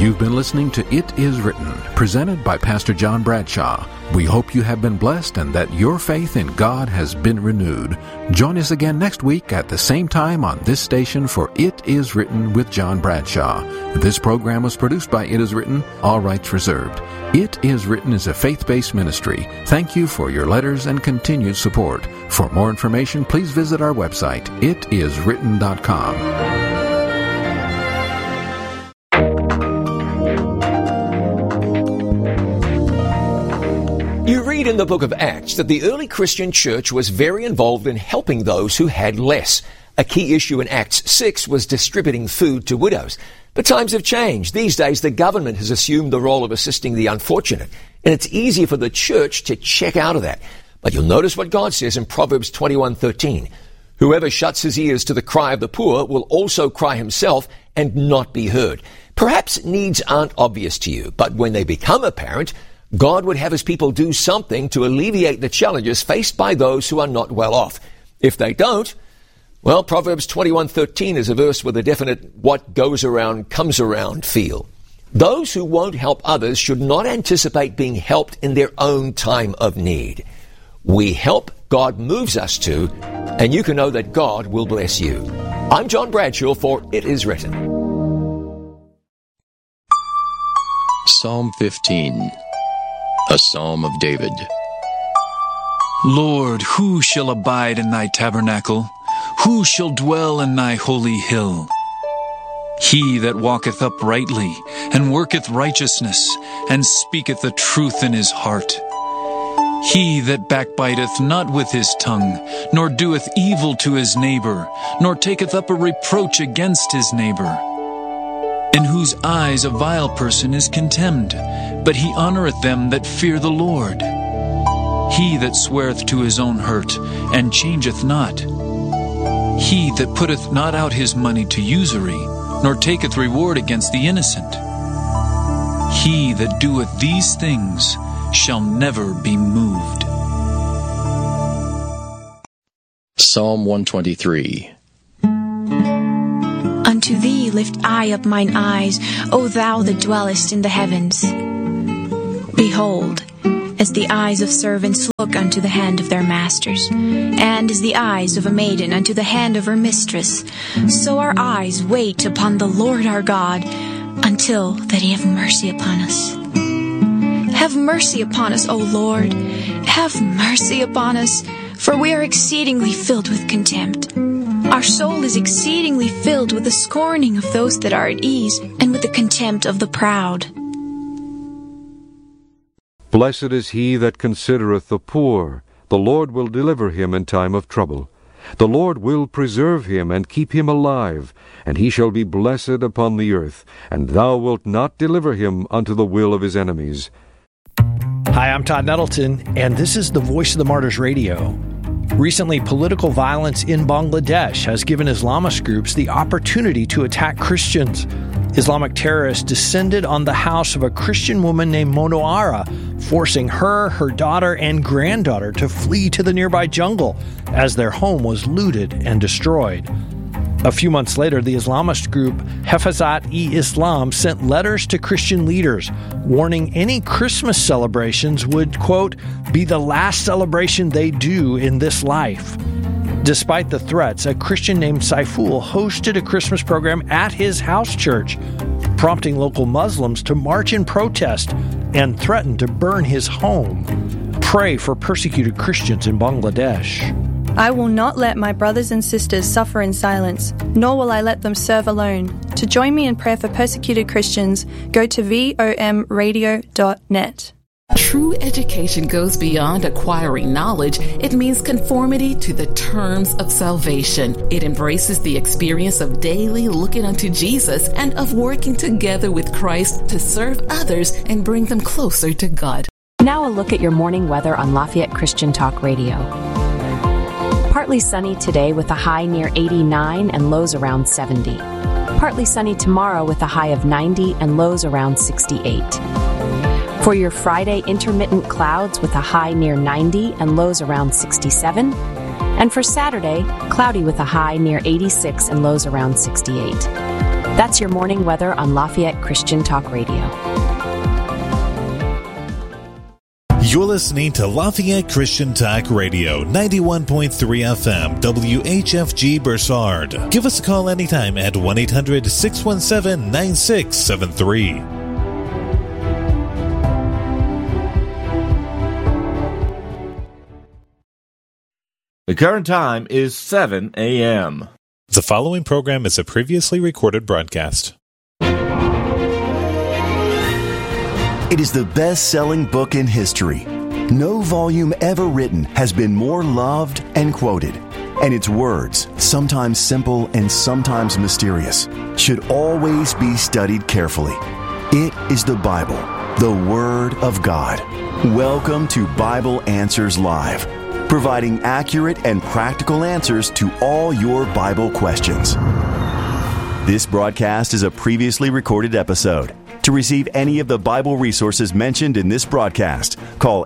You've been listening to It Is Written, presented by Pastor John Bradshaw. We hope you have been blessed and that your faith in God has been renewed. Join us again next week at the same time on this station for It Is Written with John Bradshaw. This program was produced by It Is Written, all rights reserved. It Is Written is a faith-based ministry. Thank you for your letters and continued support. For more information, please visit our website, itiswritten.com. You read in the book of Acts that the early Christian church was very involved in helping those who had less. A key issue in Acts 6 was distributing food to widows. But times have changed. These days, the government has assumed the role of assisting the unfortunate, and it's easier for the church to check out of that. But you'll notice what God says in Proverbs 21:13. Whoever shuts his ears to the cry of the poor will also cry himself and not be heard. Perhaps needs aren't obvious to you, but when they become apparent, God would have his people do something to alleviate the challenges faced by those who are not well off. If they don't, well, Proverbs 21:13 is a verse with a definite what goes around comes around feel. Those who won't help others should not anticipate being helped in their own time of need. We help God moves us to, and you can know that God will bless you. I'm John Bradshaw for It Is Written. Psalm 15, a Psalm of David. Lord, who shall abide in thy tabernacle? Who shall dwell in thy holy hill? He that walketh uprightly, and worketh righteousness, and speaketh the truth in his heart. He that backbiteth not with his tongue, nor doeth evil to his neighbor, nor taketh up a reproach against his neighbor. In whose eyes a vile person is contemned, but he honoureth them that fear the Lord. He that sweareth to his own hurt, and changeth not. He that putteth not out his money to usury, nor taketh reward against the innocent. He that doeth these things shall never be moved. Psalm 123. Unto thee lift I up mine eyes, O thou that dwellest in the heavens. Behold, as the eyes of servants look unto the hand of their masters, and as the eyes of a maiden unto the hand of her mistress, so our eyes wait upon the Lord our God, until that he have mercy upon us. Have mercy upon us, O Lord. Have mercy upon us, for we are exceedingly filled with contempt. Our soul is exceedingly filled with the scorning of those that are at ease, and with the contempt of the proud. Blessed is he that considereth the poor. The Lord will deliver him in time of trouble. The Lord will preserve him and keep him alive, and he shall be blessed upon the earth, and thou wilt not deliver him unto the will of his enemies. Hi, I'm Todd Nettleton, and this is the Voice of the Martyrs Radio. Recently, political violence in Bangladesh has given Islamist groups the opportunity to attack Christians. Islamic terrorists descended on the house of a Christian woman named Monoara, forcing her, her daughter, and granddaughter to flee to the nearby jungle as their home was looted and destroyed. A few months later, the Islamist group Hafazat-e-Islam sent letters to Christian leaders, warning any Christmas celebrations would, quote, be the last celebration they do in this life. Despite the threats, a Christian named Saiful hosted a Christmas program at his house church, prompting local Muslims to march in protest and threaten to burn his home. Pray for persecuted Christians in Bangladesh. I will not let my brothers and sisters suffer in silence, nor will I let them serve alone. To join me in prayer for persecuted Christians, go to vomradio.net. True education goes beyond acquiring knowledge. It means conformity to the terms of salvation. It embraces the experience of daily looking unto Jesus and of working together with Christ to serve others and bring them closer to God. Now a look at your morning weather on Lafayette Christian Talk Radio. Partly sunny today with a high near 89 and lows around 70. Partly sunny tomorrow with a high of 90 and lows around 68. For your Friday, intermittent clouds with a high near 90 and lows around 67. And for Saturday, cloudy with a high near 86 and lows around 68. That's your morning weather on Lafayette Christian Talk Radio. You're listening to Lafayette Christian Talk Radio, 91.3 FM, WHFG Bursard. Give us a call anytime at 1-800-617-9673. The current time is 7 a.m. The following program is a previously recorded broadcast. It is the best-selling book in history. No volume ever written has been more loved and quoted. And its words, sometimes simple and sometimes mysterious, should always be studied carefully. It is the Bible, the Word of God. Welcome to Bible Answers Live, providing accurate and practical answers to all your Bible questions. This broadcast is a previously recorded episode. To receive any of the Bible resources mentioned in this broadcast, call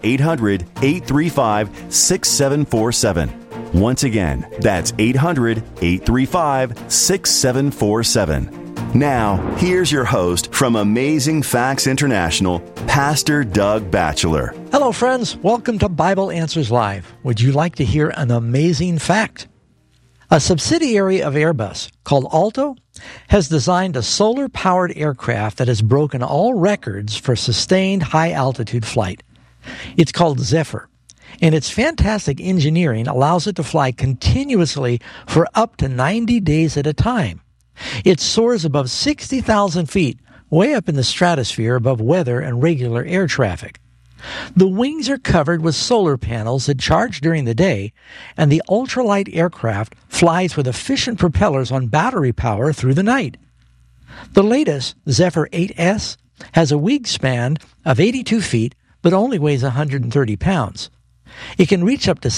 800-835-6747. Once again, that's 800-835-6747. Now, here's your host from Amazing Facts International, Pastor Doug Batchelor. Hello, friends. Welcome to Bible Answers Live. Would you like to hear an amazing fact? A subsidiary of Airbus called Alto has designed a solar-powered aircraft that has broken all records for sustained high-altitude flight. It's called Zephyr, and its fantastic engineering allows it to fly continuously for up to 90 days at a time. It soars above 60,000 feet, way up in the stratosphere above weather and regular air traffic. The wings are covered with solar panels that charge during the day, and the ultralight aircraft flies with efficient propellers on battery power through the night. The latest, Zephyr 8S, has a wingspan of 82 feet, but only weighs 130 pounds. It can reach up to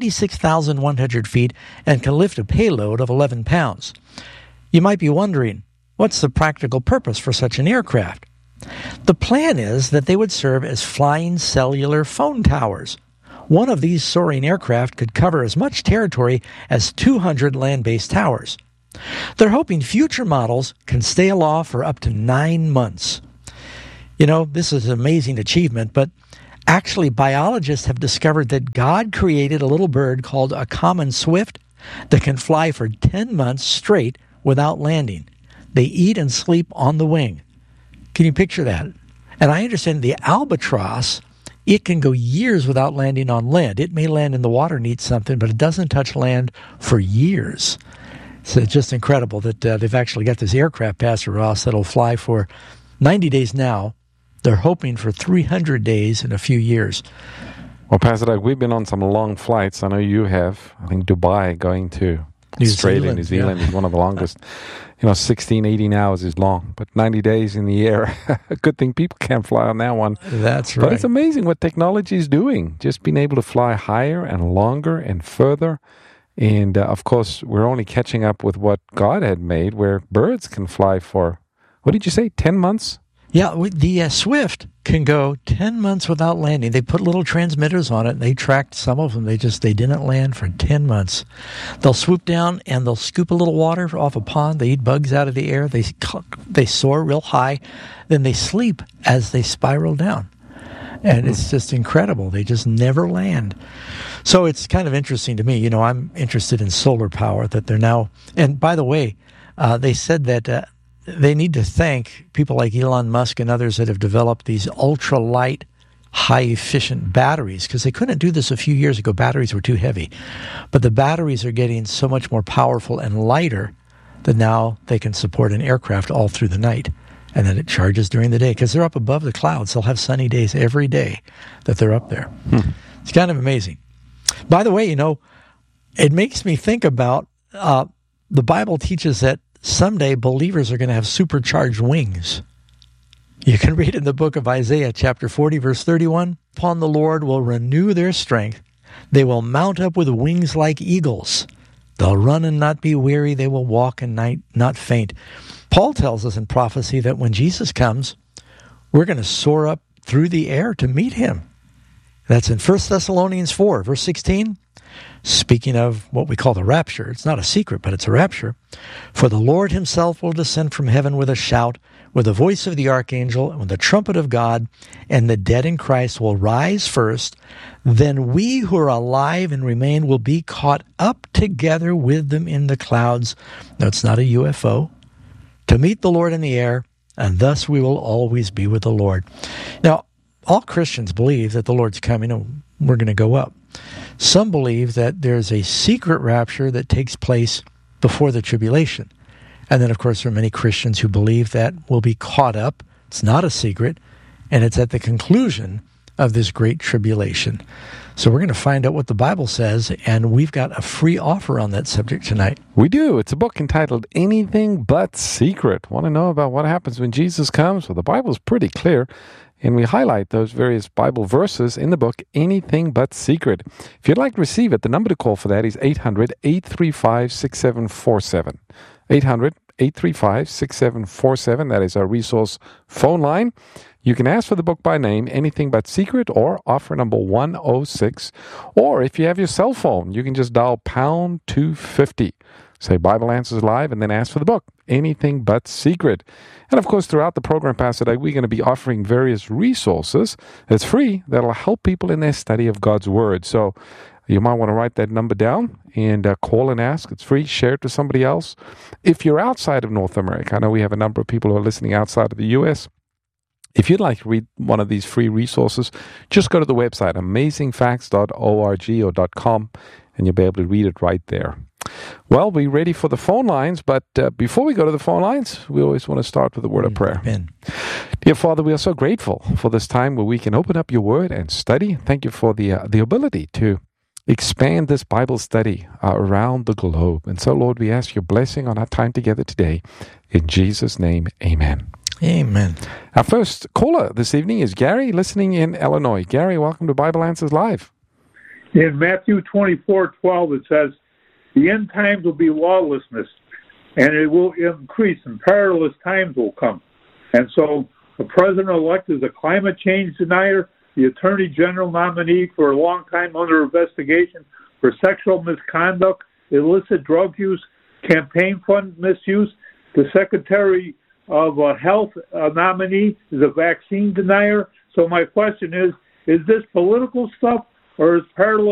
76,100 feet and can lift a payload of 11 pounds. You might be wondering, what's the practical purpose for such an aircraft? The plan is that they would serve as flying cellular phone towers. One of these soaring aircraft could cover as much territory as 200 land-based towers. They're hoping future models can stay aloft for up to 9 months. You know, this is an amazing achievement, but actually biologists have discovered that God created a little bird called a common swift that can fly for 10 months straight without landing. They eat and sleep on the wing. Can you picture that? And I understand the albatross, it can go years without landing on land. It may land in the water and eat something, but it doesn't touch land for years. So it's just incredible that they've actually got this aircraft, Pastor Ross, that'll fly for 90 days now. They're hoping for 300 days in a few years. Well, Pastor Doug, we've been on some long flights. I know you have. I think Dubai going to Australia, New Zealand is one of the longest. 16, 18 hours is long, but 90 days in the air. Good thing people can't fly on that one. That's right. But it's amazing what technology is doing. Just being able to fly higher and longer and further. And, of course, we're only catching up with what God had made, where birds can fly for, what did you say, 10 months? Yeah, the Swift can go 10 months without landing. They put little transmitters on it, and they tracked some of them. They didn't land for 10 months. They'll swoop down, and they'll scoop a little water off a pond. They eat bugs out of the air. They soar real high. Then they sleep as they spiral down. And it's just incredible. They just never land. So it's kind of interesting to me. I'm interested in solar power that they're now... And by the way, they said that... they need to thank people like Elon Musk and others that have developed these ultra-light, high-efficient batteries, because they couldn't do this a few years ago. Batteries were too heavy. But the batteries are getting so much more powerful and lighter that now they can support an aircraft all through the night. And then it charges during the day, because they're up above the clouds. They'll have sunny days every day that they're up there. It's kind of amazing. By the way, it makes me think about the Bible teaches that someday believers are going to have supercharged wings. You can read in the book of Isaiah, chapter 40, verse 31, "Upon the Lord will renew their strength. They will mount up with wings like eagles. They'll run and not be weary. They will walk and not faint." Paul tells us in prophecy that when Jesus comes, we're going to soar up through the air to meet him. That's in 1 Thessalonians 4, verse 16. Speaking of what we call the rapture, it's not a secret, but it's a rapture. For the Lord himself will descend from heaven with a shout, with the voice of the archangel, and with the trumpet of God, and the dead in Christ will rise first. Then we who are alive and remain will be caught up together with them in the clouds. No, it's not a UFO. To meet the Lord in the air, and thus we will always be with the Lord. Now, all Christians believe that the Lord's coming and we're going to go up. Some believe that there's a secret rapture that takes place before the tribulation. And then, of course, there are many Christians who believe that we'll be caught up. It's not a secret, and it's at the conclusion of this great tribulation. So we're going to find out what the Bible says, and we've got a free offer on that subject tonight. We do. It's a book entitled Anything But Secret. Want to know about what happens when Jesus comes? Well, the Bible's pretty clear, and we highlight those various Bible verses in the book, Anything But Secret. If you'd like to receive it, the number to call for that is 800-835-6747. 800-835-6747. That is our resource phone line. You can ask for the book by name, Anything But Secret, or offer number 106. Or if you have your cell phone, you can just dial pound 250. Say Bible Answers Live, and then ask for the book, Anything But Secret. And of course, throughout the program, Pastor Doug, we're going to be offering various resources that's free that'll help people in their study of God's Word. So you might want to write that number down and call and ask. It's free. Share it to somebody else. If you're outside of North America, I know we have a number of people who are listening outside of the U.S., if you'd like to read one of these free resources, just go to the website, amazingfacts.org or .com, and you'll be able to read it right there. Well, we're ready for the phone lines, but before we go to the phone lines, we always want to start with a word of prayer. Amen. Dear Father, we are so grateful for this time where we can open up your word and study. Thank you for the ability to expand this Bible study around the globe. And so, Lord, we ask your blessing on our time together today. In Jesus' name, amen. Amen. Our first caller this evening is Gary, listening in Illinois. Gary, welcome to Bible Answers Live. In Matthew 24:12, it says, the end times will be lawlessness, and it will increase, and perilous times will come. And so the president-elect is a climate change denier, the attorney general nominee for a long time under investigation for sexual misconduct, illicit drug use, campaign fund misuse. The secretary of health nominee is a vaccine denier. So my question is this political stuff or is perilous